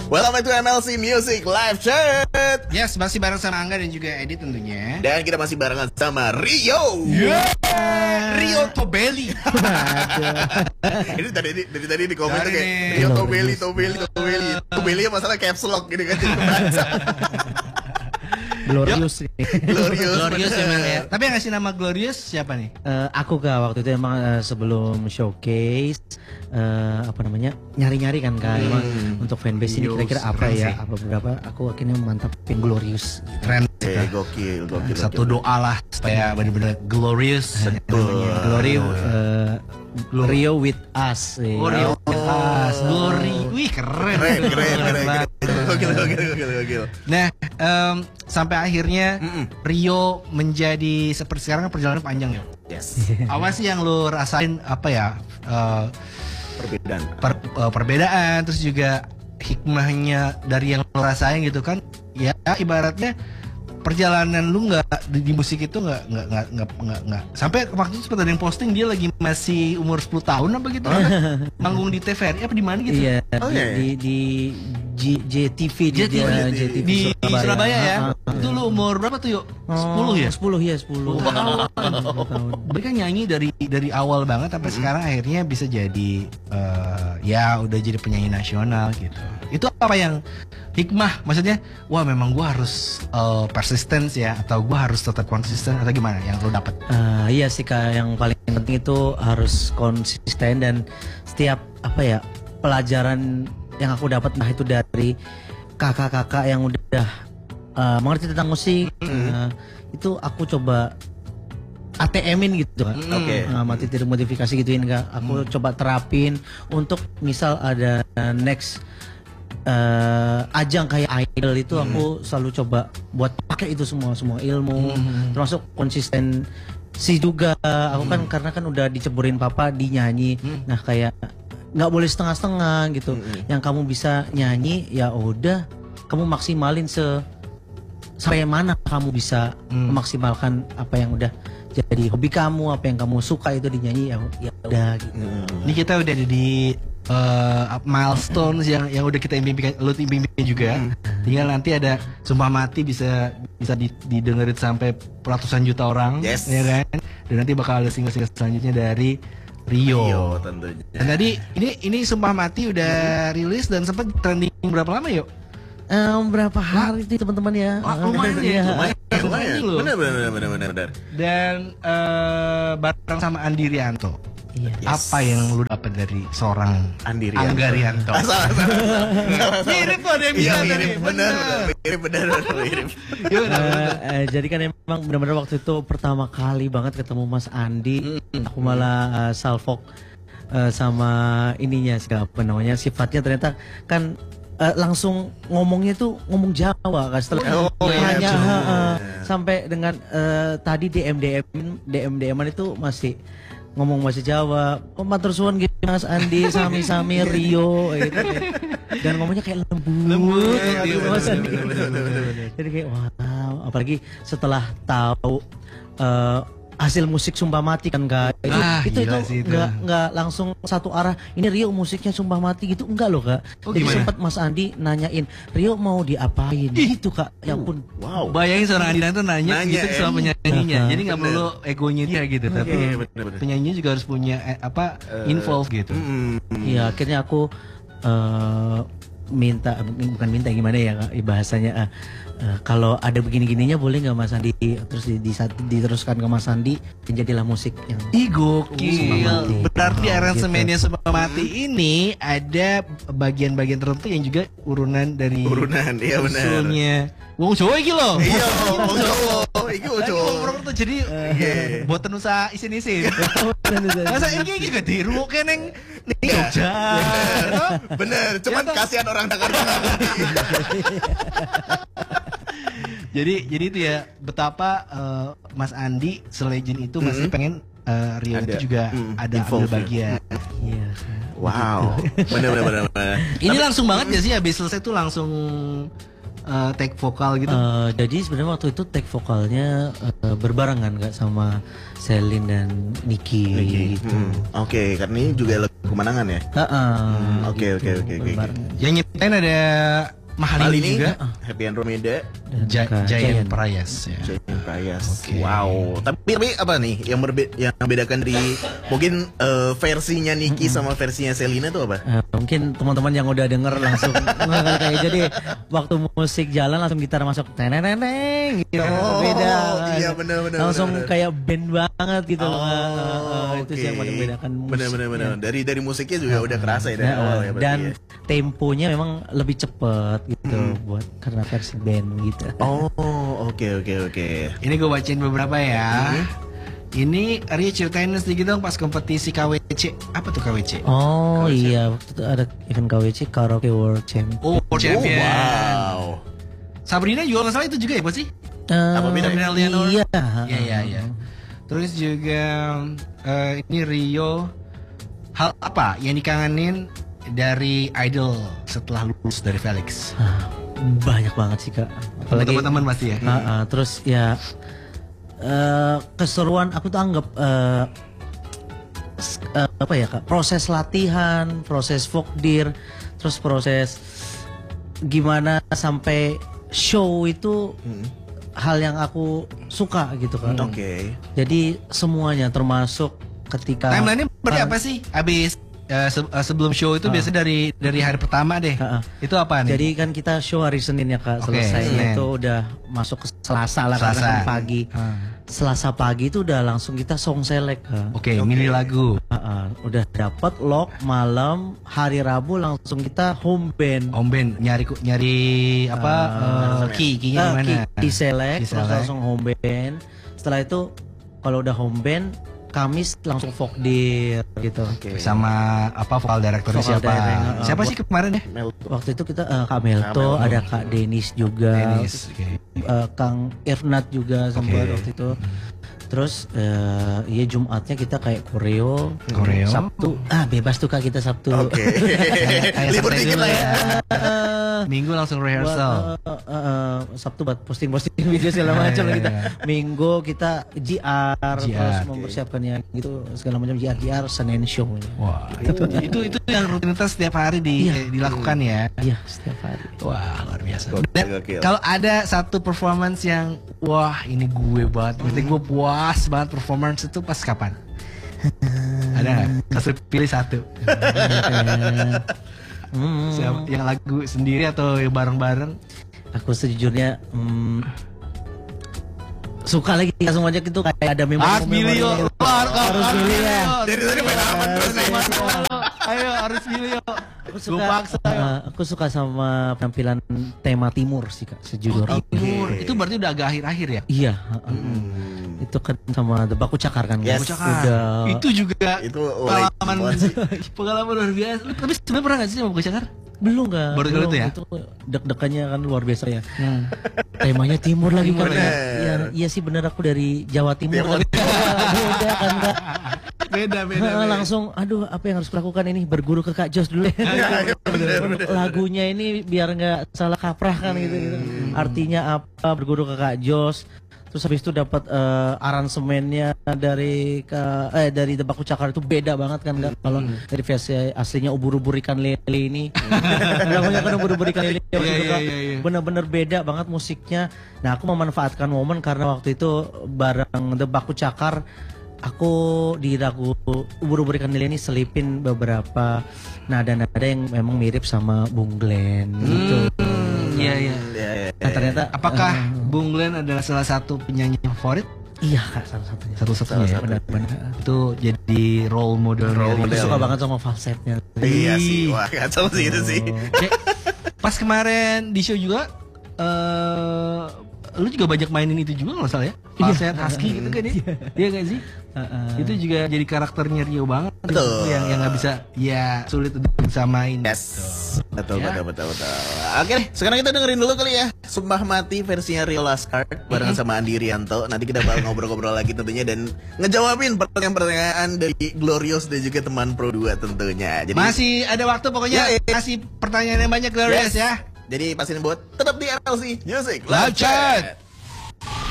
Welcome to MLC Music Live Chat. Yes, masih bareng sama Angga dan juga Edi tentunya. Dan kita masih barengan sama Rio. Rio Tobeli. Ini dari tadi di komen tuh kayak Rio Tobeli masalah caps lock gitu kan. Glorious nih. Glorious emang ya. Tapi yang ngasih nama Glorious siapa nih? Aku waktu itu emang sebelum showcase apa namanya nyari-nyari kan emang untuk fanbase ini kira-kira apa ya, apa beberapa aku akhirnya mantapin Glorious. Keren. Gokil. Satu doa lah supaya benar-benar glorious. Rio with us. Rio with us. Glory. Wih keren. Gokil. Nah, sampai akhirnya Rio menjadi seperti sekarang kan perjalanan panjang ya. Yes. Apa sih yang lu rasain apa ya? Perbedaan terus juga hikmahnya dari yang lu rasain gitu kan? Ya ibaratnya perjalanan lu di musik itu nggak sampai waktu itu sempat ada yang posting dia lagi masih umur 10 tahun apa gitu manggung di TVRI apa di mana gitu. Iya, di JTV di Surabaya ya. Itu lu umur berapa tuh yuk? 10 ya? 10 tahun. Mereka nyanyi dari awal banget sampai sekarang akhirnya bisa jadi ya udah jadi penyanyi nasional gitu. Itu apa yang hikmah? Maksudnya wah memang gua harus persisten ya, atau gua harus tetap konsisten atau gimana yang lo dapet? Iya sih Kak, yang paling penting itu harus konsisten dan setiap pelajaran yang aku dapat entah itu dari kakak-kakak yang udah mengerti tentang musik, itu aku coba ATM-in gitu kan. Modifikasi gituin Kak. Aku coba terapin untuk misal ada next ajang kayak idol itu aku selalu coba buat pakai itu semua ilmu, termasuk konsistensi juga. Aku kan karena kan udah diceburin papa di nyanyi, nah kayak nggak boleh setengah-setengah gitu. Yang kamu bisa nyanyi ya udah kamu maksimalin sampai mana kamu bisa memaksimalkan apa yang udah jadi hobi kamu, apa yang kamu suka itu dinyanyi ya udah gitu. Ini kita udah ada di milestones yang udah kita impikan, lu impikan juga. Tinggal nanti ada Sumpah Mati bisa didengerin sampai ratusan juta orang, ya kan? Dan nanti bakal ada single selanjutnya dari Rio tentunya. Dan tadi ini Sumpah Mati udah rilis dan sempat trending berapa lama yuk? Berapa hari itu teman-teman ya? Lumayan ya. Benar. Dan bareng sama Andi Rianto. Iya. Apa yang lu dapat dari seorang Angga Rianto? Mirip kok dia bisa mirip benar. Jadi kan emang benar-benar waktu itu pertama kali banget ketemu Mas Andi. Aku malah salfok sama ininya siapa namanya, sifatnya ternyata kan langsung ngomongnya tuh ngomong Jawa kan, setelah hanya sampai dengan tadi DM-an itu masih ngomong bahasa Jawa. Matur suwun gitu Mas Andi, sami-sami Rio gitu. Dan ngomongnya kayak lembut gitu Mas Andi. Jadi kayak wow, apalagi setelah tahu hasil musik Sumpah Mati kan Kak. Itu nggak langsung satu arah. Ini Rio musiknya Sumpah Mati gitu, enggak loh Kak. Jadi sempat Mas Andi nanyain Rio mau diapain gitu Kak. Ya ampun. Wow. Bayangin seorang Andi itu nanya gitu sama penyanyinya. Jadi nggak perlu egonya dia gitu, tapi penyanyinya juga harus punya involve gitu. Iya, akhirnya aku bukan minta gimana ya Kak, bahasanya kalau ada begini-gininya boleh nggak Mas Andi, terus diteruskan ke Mas Andi, jadilah musik yang gokil. Berarti aransemennya Sumpah Mati ini ada bagian-bagian tertentu yang juga urunan, iya benar. Usulnya wong Jawa iki lho. Iya, wong Jawa. Iki wong Jawa. Jadi boten usah isin-isin. Masa iki gak dirungokne ning Jogja. Bener, cuman kasihan orang Jakarta. Jadi itu ya betapa Mas Andi selegend itu masih pengen Rio itu juga ada ambil bagian. Iya. Wow. Bener. Ini langsung banget ya sih, habis selesai tuh langsung take vokal gitu. Jadi sebenarnya waktu itu take vokalnya berbarengan nggak sama Selin dan Niki gitu. Oke, karena ini juga lagu kemenangan ya. Oke. Yang Lain ada Mahalini juga. Happy Andromeda, Giant Prayas ya. Giant Prayas. Oke. Wow. Tapi apa nih yang yang membedakan dari mungkin versinya Niki sama versinya Selina tuh apa? Mungkin teman-teman yang udah denger langsung nggak kayak jadi waktu musik jalan langsung gitar masuk teneneng gitu. Beda. Iya benar. Langsung benar. kayak band banget gitu loh. Itu Oke. sih yang paling membedakan musik. Benar. Dari musiknya juga udah kerasa ya dari awal ya berarti. Dan Ya. temponya memang lebih cepet gitu buat karena versi band gitu. Oh, oke. Ini gue bacain beberapa ya. Ini Ria ceritain sedikit dong pas kompetisi KWC. Apa tuh KWC? Oh iya, waktu itu ada event KWC Karaoke World Champion. Oh, World Champion. Wow. Sabrina juga nggak salah itu juga ya, Bos sih? Apa beda? Sabrina Leonor? Iya. Iya. Terus juga ini Rio, hal apa yang dikangenin dari Idol setelah lulus dari Felix? Banyak banget sih Kak. Apalagi Teman-teman pasti ya. terus ya keseruan aku tuh anggap apa ya Kak, proses latihan, proses folkdir, terus proses gimana sampai show itu hal yang aku suka gitu kan. Oke. Jadi semuanya termasuk ketika Timeline-nya berarti apa sih? Abis sebelum show itu biasanya dari hari pertama deh. Itu apa nih? Jadi kan kita show hari Senin ya Kak, Oke, selesai Senin. itu udah masuk ke Selasa lah karena Selasa. kan pagi. Selasa pagi itu udah langsung kita song select Kak. Oke, mini lagu. Udah dapat lock malam, hari Rabu langsung kita home band. Om Ben nyari apa? Key-nya mana? Key select, Key terus select. langsung home band. Setelah itu kalau udah home band, Kamis langsung folkdir gitu. Sama apa vokal directornya Vokal siapa? direct, Siapa sih kemarin ya? Waktu itu kita Kak Melto, ada Kak Denis juga, Dennis. Oke. Kang Irnat juga sempat Oke. waktu itu. Terus ya Jumatnya kita kayak koreo. Koreo. Sabtu bebas tuh Kak kita Sabtu. Oke. Kayak Libur santai dikit dulu lah ya. Minggu langsung rehearsal. Sabtu buat posting video segala macam Iya, kita. iya. Minggu kita JR, terus JR, mempersiapkannya gitu segala macam JR Senin show. Wah, itu yang rutinitas setiap hari dilakukan ya. Iya, setiap hari. Wah, luar biasa. Gokil, Dan gokil. kalau ada satu performance yang wah ini gue banget, berarti gue puas banget performance itu pas kapan? Ada nggak? Kasih pilih satu. Yang lagu sendiri atau yang bareng-bareng? Aku sejujurnya suka lagi langsung aja gitu kayak ada memori harus milih ya. Dari tadi main aman terus nih. Ayo harus milih yo. Aku suka sama penampilan tema timur sih Kak sejujurnya. Timur. Itu berarti udah agak akhir-akhir ya? Iya, itu kan sama The Baku Cakar kan. Yes. Kak? Cakar. Udah. Itu juga Itu late pengalaman banget sih. pengalaman luar biasa. Lu tapi sebenarnya pernah nggak sih sama Baku Cakar? Belum Kak. Baru kali itu ya? Itu deg-degannya kan luar biasa ya. Temanya timur lagi kan. Bener. Iya sih bener aku dari Jawa Timur kan. Beda kan Kak. Beda. Langsung aduh apa yang harus kulakukan ini berguru ke Kak Jos dulu ya. Lagunya ini biar nggak salah kaprah kan gitu. Artinya apa berguru ke Kak Jos. Terus habis itu dapat aransemennya dari The Baku Cakar itu beda banget kan Kak. Kalau dari versi aslinya ubur-ubur ikan lele ini. Lagunya kan ubur-ubur ikan lele. Iya. Bener-bener beda banget musiknya. Nah aku memanfaatkan momen karena waktu itu bareng The Baku Cakar aku di lagu ubur-ubur ikan lele ini selipin beberapa nada-nada yang memang mirip sama Bung Glenn gitu. Iya. Nah ternyata Apakah Bung Glenn adalah salah satu penyanyi favorit? iya Kak salah satunya. Satu-satunya ya? Benar-benar. Itu jadi role model. Role Aku model. suka banget sama falsetnya. Iya sih. Wah, kacau sih itu sih. Oke. Pas kemarin di show juga lu juga banyak mainin itu juga nggak salah ya? Falset husky gitu kan ya? Iya gak sih? Itu juga jadi karakternya Rio banget. Betul. Yang nggak bisa ya sulit untuk disamain. Yes. Betul. Ya. Oke deh, sekarang kita dengerin dulu kali ya Sumpah Mati versinya Rio Laskar barengan sama Andi Rianto. Nanti kita bakal ngobrol-ngobrol lagi tentunya dan ngejawabin pertanyaan-pertanyaan dari Glorious dan juga teman Pro 2 tentunya. Jadi Masih ada waktu pokoknya. Masih pertanyaan yang banyak Glorious Yes. ya. Jadi pastiin buat tetap di RLC Music Live Chat.